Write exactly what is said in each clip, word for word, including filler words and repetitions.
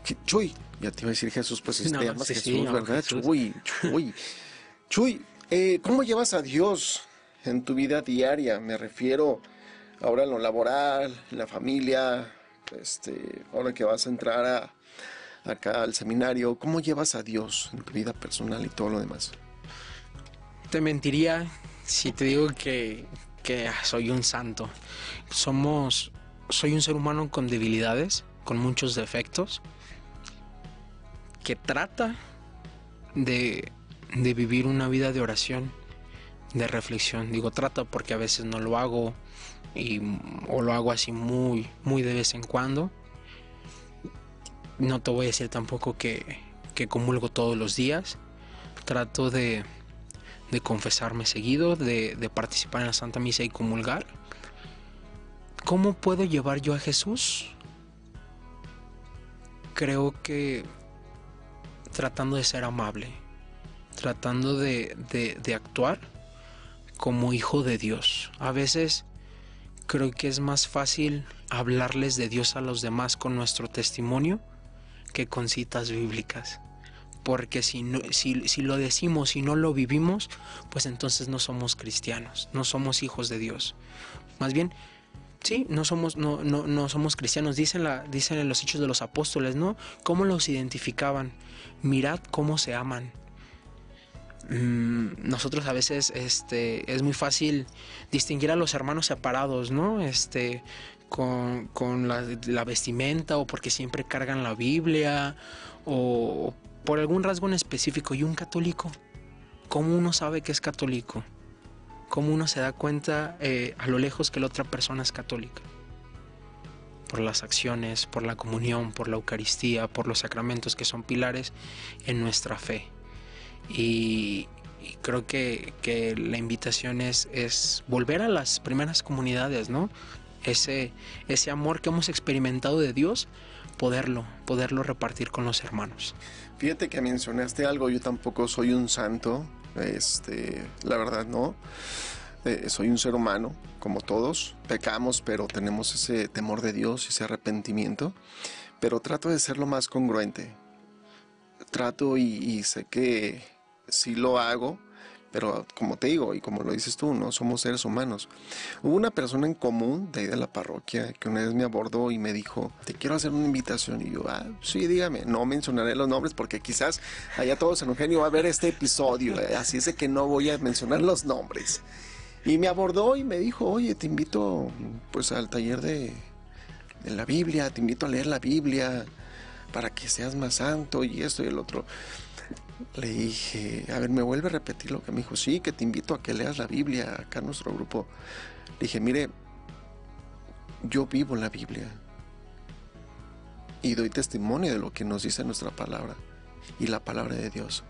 Chuy, ya te iba a decir Jesús, pues este, No, amas sí, Jesús, sí, amo ¿verdad? Jesús. Chuy, Chuy. Chuy, eh, ¿cómo llevas a Dios en tu vida diaria? Me refiero ahora en lo laboral, en la familia, este, ahora que vas a entrar a, acá al seminario, ¿cómo llevas a Dios en tu vida personal y todo lo demás? Te mentiría si te digo que, que soy un santo. Somos, soy un ser humano con debilidades, con muchos defectos, que trata de, de vivir una vida de oración, de reflexión. Digo trata porque a veces no lo hago y, o lo hago así muy, muy de vez en cuando. No te voy a decir tampoco que, que comulgo todos los días. Trato de, de confesarme seguido, de, de participar en la Santa Misa y comulgar. ¿Cómo puedo llevar yo a Jesús? Creo que tratando de ser amable, tratando de, de, de actuar como hijo de Dios. A veces creo que es más fácil hablarles de Dios a los demás con nuestro testimonio que con citas bíblicas. Porque si, no, si, si lo decimos y no lo vivimos, pues entonces no somos cristianos, no somos hijos de Dios. Más bien, sí, no somos, no, no, no somos cristianos. Dicen, la, dicen en los Hechos de los Apóstoles, ¿no? ¿Cómo los identificaban? Mirad cómo se aman. Mm, nosotros a veces este, es muy fácil distinguir a los hermanos separados, ¿no? Este, con, con la, la vestimenta, o porque siempre cargan la Biblia, o por algún rasgo en específico. Y un católico, ¿cómo uno sabe que es católico? ¿Cómo uno se da cuenta eh, a lo lejos que la otra persona es católica? Por las acciones, por la comunión, por la Eucaristía, por los sacramentos que son pilares en nuestra fe. Y, y creo que, que la invitación es, es volver a las primeras comunidades, ¿no? Ese, ese amor que hemos experimentado de Dios, poderlo, poderlo repartir con los hermanos. Fíjate que mencionaste algo, yo tampoco soy un santo, este, la verdad no. Eh, soy un ser humano, como todos, pecamos, pero tenemos ese temor de Dios, ese arrepentimiento, pero trato de ser lo más congruente. Trato y, y sé que sí lo hago, pero como te digo, y como lo dices tú, no somos seres humanos. Hubo una persona en común de ahí de la parroquia que una vez me abordó y me dijo, te quiero hacer una invitación. Y yo, ah, sí, dígame. No mencionaré los nombres porque quizás allá todos en Eugenio va a ver este episodio, ¿eh? Así es de que no voy a mencionar los nombres. Y me abordó y me dijo, oye, te invito pues al taller de, de la Biblia, te invito a leer la Biblia para que seas más santo y esto y el otro. Le dije, a ver, ¿me vuelve a repetir lo que me dijo? Sí, que te invito a que leas la Biblia acá en nuestro grupo. Le dije, mire, yo vivo la Biblia y doy testimonio de lo que nos dice nuestra palabra y la palabra de Dios.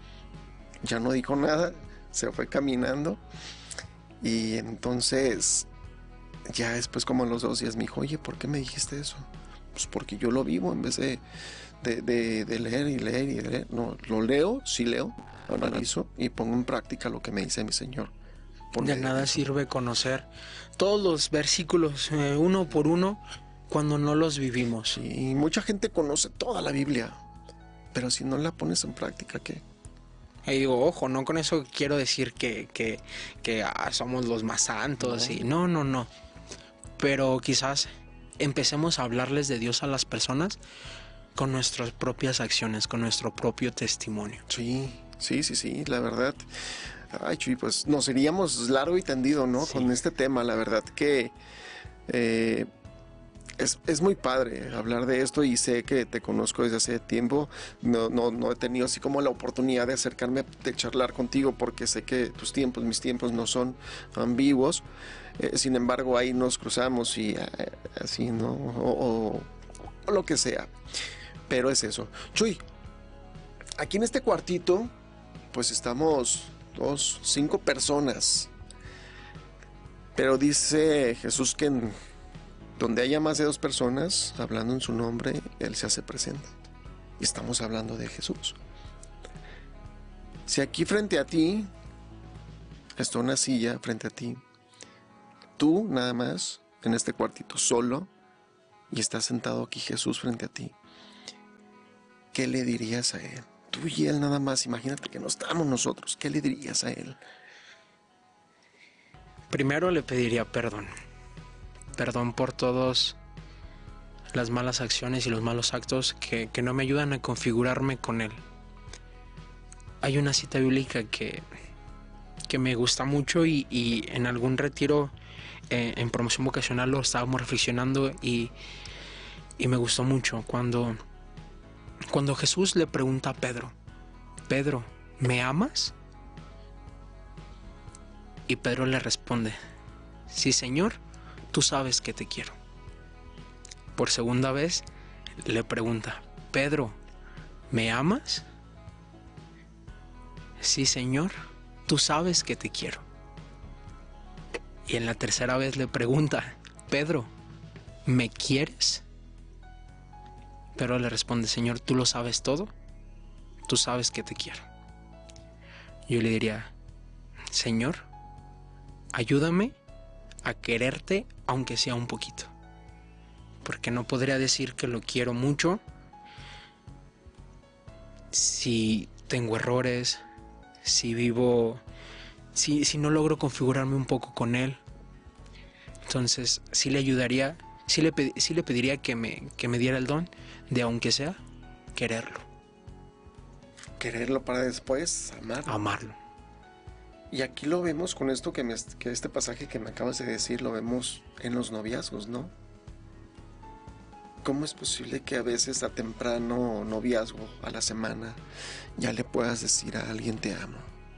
Ya no dijo nada, se fue caminando y entonces ya después como en los dos días me dijo, oye, ¿por qué me dijiste eso? Pues porque yo lo vivo en vez de, de, de, de leer y leer y leer. No, lo leo, sí leo, analizo y pongo en práctica lo que me dice mi Señor. De nada sirve conocer todos los versículos eh, uno por uno cuando no los vivimos. Y mucha gente conoce toda la Biblia, pero si no la pones en práctica, ¿qué? Y digo, ojo, no con eso quiero decir que, que, que ah, somos los más santos. No. Y no, no, no. Pero quizás empecemos a hablarles de Dios a las personas con nuestras propias acciones, con nuestro propio testimonio. Sí, sí, sí, sí, la verdad. Ay, Chuy, pues nos iríamos largo y tendido, ¿no? Sí. Con este tema, la verdad que eh, es, es muy padre hablar de esto y sé que te conozco desde hace tiempo. No, no, no he tenido así como la oportunidad de acercarme, de charlar contigo porque sé que tus tiempos, mis tiempos no son ambiguos. Eh, sin embargo, ahí nos cruzamos y eh, así, ¿no? O, o, o lo que sea. Pero es eso. Chuy, aquí en este cuartito, pues estamos dos, cinco personas. Pero dice Jesús que en donde haya más de dos personas hablando en su nombre, Él se hace presente. Y estamos hablando de Jesús. Si aquí frente a ti está una silla frente a ti, tú nada más en este cuartito solo, y está sentado aquí Jesús frente a ti, ¿qué le dirías a él? Tú y él nada más, imagínate que no estamos nosotros, ¿qué le dirías a él? Primero le pediría perdón. Perdón por todas las malas acciones y los malos actos que, que no me ayudan a configurarme con él. Hay una cita bíblica que, que me gusta mucho y, y en algún retiro eh, en promoción vocacional lo estábamos reflexionando y, y me gustó mucho cuando, cuando Jesús le pregunta a Pedro, Pedro, ¿me amas? Y Pedro le responde, sí, Señor, tú sabes que te quiero. Por segunda vez le pregunta, Pedro, ¿me amas? Sí, Señor, tú sabes que te quiero. Y en la tercera vez le pregunta, Pedro, ¿me quieres? Pedro le responde, Señor, tú lo sabes todo, tú sabes que te quiero. Yo le diría, Señor, ayúdame a quererte aunque sea un poquito, porque no podría decir que lo quiero mucho si tengo errores, si vivo, si, si no logro configurarme un poco con él. Entonces sí le ayudaría, sí le, sí le pediría que me, que me diera el don de, aunque sea, quererlo. Quererlo para después amarlo. Amarlo. Y aquí lo vemos con esto que, me, que este pasaje que me acabas de decir, lo vemos en los noviazgos, ¿no? ¿Cómo es posible que a veces a temprano noviazgo, a la semana, ya le puedas decir a alguien te amo?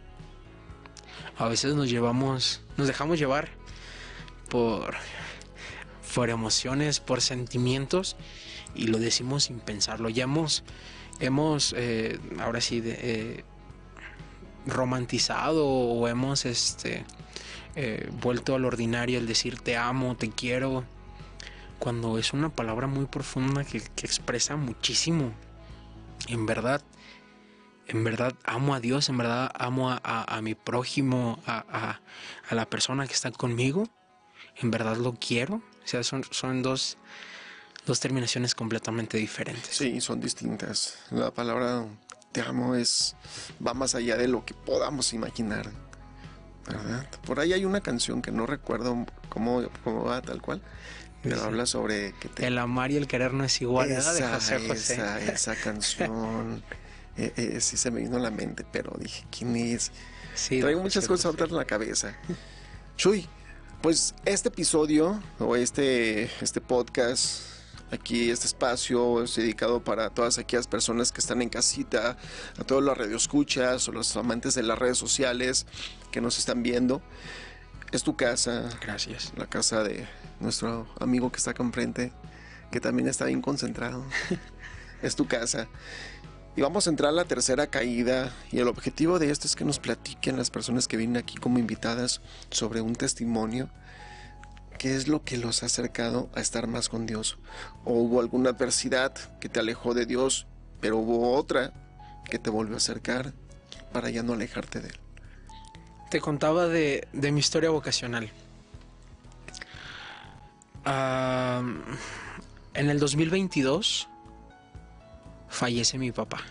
A veces nos llevamos, nos dejamos llevar por, por emociones, por sentimientos y lo decimos sin pensarlo. Ya hemos, hemos eh, ahora sí, de, eh, romantizado o hemos este, eh, vuelto al ordinario el decir te amo, te quiero, cuando es una palabra muy profunda que, que expresa muchísimo. En verdad, en verdad amo a Dios, en verdad amo a, a, a mi prójimo, a, a, a la persona que está conmigo, en verdad lo quiero. O sea, son, son dos, dos terminaciones completamente diferentes. Sí, son distintas. La palabra te amo es, va más allá de lo que podamos imaginar, ¿verdad? Por ahí hay una canción que no recuerdo cómo, cómo va tal cual, pero sí, habla sobre que te... El amar y el querer no es igual, esa, ¿verdad? De José José. Esa, esa canción, eh, eh, sí se me vino a la mente, pero dije, ¿quién es? Sí, traigo muchas cosas ahorita en la cabeza. Chuy, pues este episodio o este, este podcast, aquí este espacio es dedicado para todas aquellas personas que están en casita, a todos los radioescuchas o los amantes de las redes sociales que nos están viendo. Es tu casa. Gracias. La casa de nuestro amigo que está acá enfrente, que también está bien concentrado. Es tu casa. Y vamos a entrar a la tercera caída. Y el objetivo de esto es que nos platiquen las personas que vienen aquí como invitadas sobre un testimonio. ¿Qué es lo que los ha acercado a estar más con Dios? ¿O hubo alguna adversidad que te alejó de Dios, pero hubo otra que te volvió a acercar para ya no alejarte de Él? Te contaba de, de mi historia vocacional. Uh, en el dos mil veintidós fallece mi papá.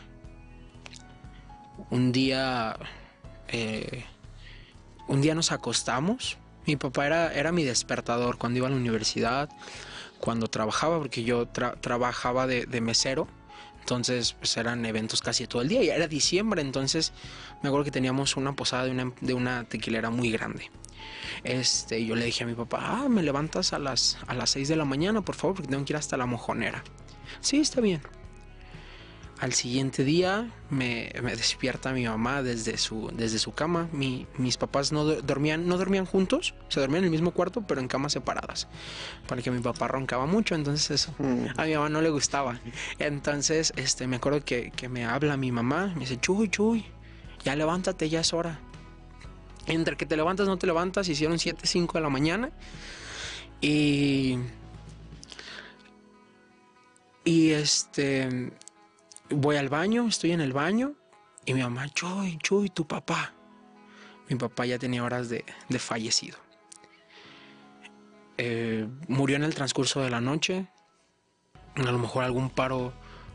Un día, eh, un día nos acostamos. Mi papá era, era mi despertador cuando iba a la universidad, cuando trabajaba, porque yo tra- trabajaba de, de mesero. Entonces pues eran eventos casi todo el día y era diciembre, entonces me acuerdo que teníamos una posada de una, de una tequilera muy grande. Este, yo le dije a mi papá, ah, me levantas a las, a las seis de la mañana, por favor, porque tengo que ir hasta la Mojonera. Sí, está bien. Al siguiente día me, me despierta mi mamá desde su, desde su cama. Mi, mis papás no dormían, no dormían juntos, se dormían en el mismo cuarto, pero en camas separadas. Porque mi papá roncaba mucho, entonces eso mm. a mi mamá no le gustaba. Entonces este, me acuerdo que, que me habla mi mamá, me dice, Chuy, Chuy, ya levántate, ya es hora. Entre que te levantas, no te levantas, hicieron siete, cinco de la mañana. Y... Y este... voy al baño, estoy en el baño y mi mamá, Chuy, Chuy, tu papá. Mi papá ya tenía horas de, de fallecido. Eh, murió en el transcurso de la noche. A lo mejor algún paro